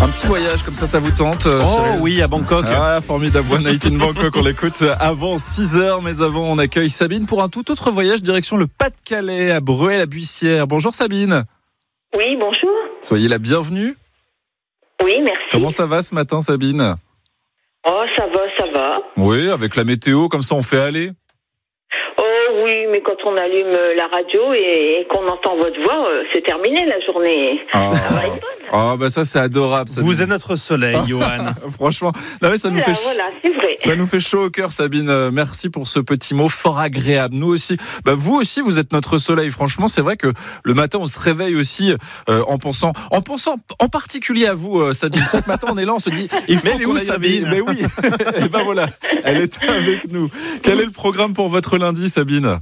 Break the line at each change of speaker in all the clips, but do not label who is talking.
Un petit voyage comme ça vous tente
Cyril? Oui, à Bangkok.
Ah, formidable, One Night in Bangkok, on l'écoute avant 6h, mais avant on accueille Sabine pour un tout autre voyage direction le Pas-de-Calais, à Breuil-la-Buissière. Bonjour Sabine.
Oui, bonjour.
Soyez la bienvenue.
Oui, merci.
Comment ça va ce matin Sabine?
Oh, ça va.
Oui, avec la météo, comme ça on fait aller.
Oh oui, mais quand on allume la radio et qu'on entend votre voix, c'est terminé la journée. Ça va être bonne.
Oh, bah ça c'est adorable. Sabine.
Vous êtes notre soleil, Johan.
Franchement, là, ouais, ça nous fait
c'est vrai.
Ça nous fait chaud au cœur, Sabine. Merci pour ce petit mot fort agréable. Nous aussi, vous aussi, vous êtes notre soleil. Franchement, c'est vrai que le matin, on se réveille aussi en pensant en particulier à vous, Sabine. Chaque matin, on est là, on se dit, il faut qu'on aille
Sabine.
Mais oui. Et ben voilà, elle est avec nous. Quel est le programme pour votre lundi, Sabine?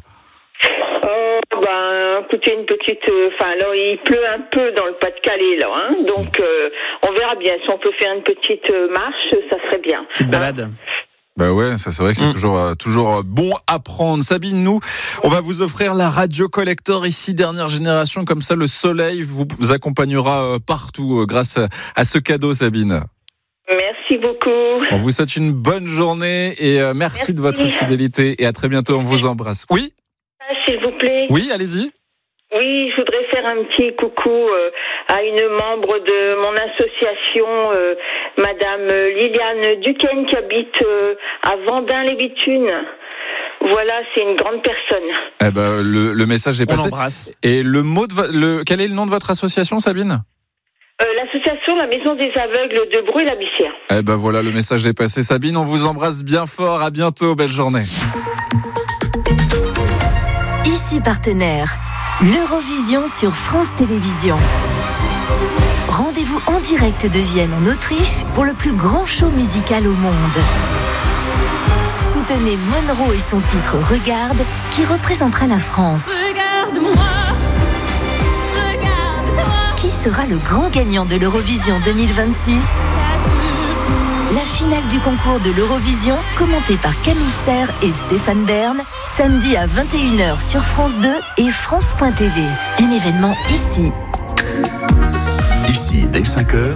Écoutez, une petite... alors, il pleut un peu dans le Pas-de-Calais, là. Hein, donc, on verra bien. Si on peut faire une petite marche, ça serait bien.
Petite balade.
Bah ouais, ça c'est vrai que c'est toujours bon à prendre. Sabine, nous, on va vous offrir la Radio Collector ici, dernière génération. Comme ça, le soleil vous accompagnera partout grâce à ce cadeau, Sabine.
Merci beaucoup.
On vous souhaite une bonne journée et merci de votre fidélité et à très bientôt. On vous embrasse. Oui?
S'il vous plaît.
Oui, allez-y.
Oui, je voudrais faire un petit coucou à une membre de mon association, Madame Liliane Duquesne, qui habite à Vendin-les-Bitunes. Voilà, c'est une grande personne.
Eh ben, le message est passé.
On l'embrasse.
Et quel est le nom de votre association, Sabine?
L'association La Maison des Aveugles de Breuil-la-Buissière.
Eh ben voilà, le message est passé. Sabine, on vous embrasse bien fort. À bientôt, belle journée.
Ici partenaire, l'Eurovision sur France Télévisions. Rendez-vous en direct de Vienne en Autriche pour le plus grand show musical au monde. Soutenez Monroe et son titre Regarde, qui représentera la France.
Regarde-moi, regarde-toi.
Qui sera le grand gagnant de l'Eurovision 2026? La finale du concours de l'Eurovision, commentée par Camille Serre et Stéphane Bern, samedi à 21h sur France 2 et France.tv. Un événement ici.
Ici, dès 5h.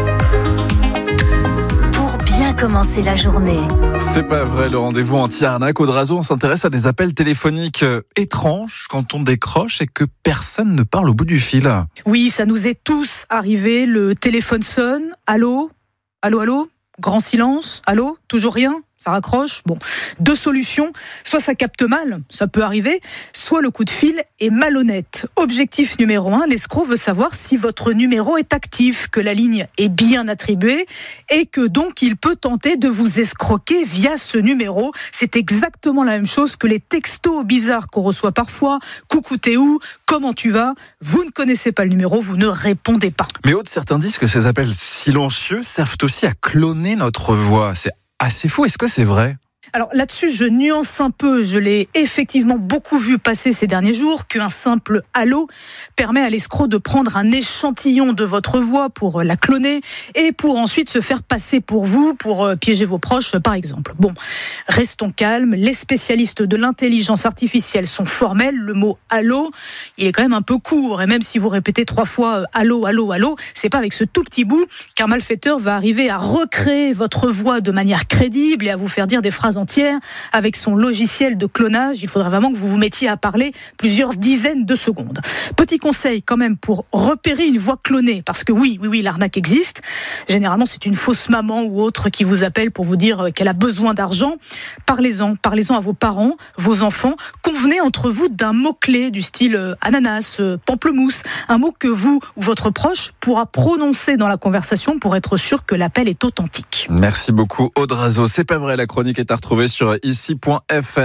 Pour bien commencer la journée.
C'est pas vrai, le rendez-vous anti-arnaque. Audrazo, on s'intéresse à des appels téléphoniques étranges quand on décroche et que personne ne parle au bout du fil.
Oui, ça nous est tous arrivé. Le téléphone sonne. Allô? Allô? Grand silence. Allô? Toujours rien? Ça raccroche. Bon, deux solutions. Soit ça capte mal, ça peut arriver, soit le coup de fil est malhonnête. Objectif numéro 1, l'escroc veut savoir si votre numéro est actif, que la ligne est bien attribuée et que donc il peut tenter de vous escroquer via ce numéro. C'est exactement la même chose que les textos bizarres qu'on reçoit parfois. Coucou, t'es où? Comment tu vas? Vous ne connaissez pas le numéro, vous ne répondez pas.
Mais certains disent que ces appels silencieux servent aussi à cloner notre voix. C'est assez fou, est-ce que c'est vrai?
Alors là-dessus, je nuance un peu, je l'ai effectivement beaucoup vu passer ces derniers jours, qu'un simple allô permet à l'escroc de prendre un échantillon de votre voix pour la cloner et pour ensuite se faire passer pour vous, pour piéger vos proches par exemple. Bon, restons calmes, les spécialistes de l'intelligence artificielle sont formels, le mot allô, il est quand même un peu court et même si vous répétez 3 fois allô, allô, allô, c'est pas avec ce tout petit bout qu'un malfaiteur va arriver à recréer votre voix de manière crédible et à vous faire dire des phrases entière avec son logiciel de clonage. Il faudra vraiment que vous vous mettiez à parler plusieurs dizaines de secondes. Petit conseil quand même pour repérer une voix clonée, parce que oui, l'arnaque existe. Généralement, c'est une fausse maman ou autre qui vous appelle pour vous dire qu'elle a besoin d'argent. Parlez-en à vos parents, vos enfants. Convenez entre vous d'un mot-clé du style ananas, pamplemousse, un mot que vous ou votre proche pourra prononcer dans la conversation pour être sûr que l'appel est authentique.
Merci beaucoup, Audrazo. C'est pas vrai, la chronique est à retrouver sur ici.fr.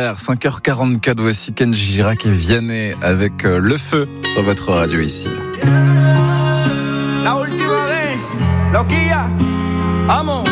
5h44, voici Kenji Girac et Vianney avec Le Feu sur votre radio ici.
La última vez, loquilla, amo.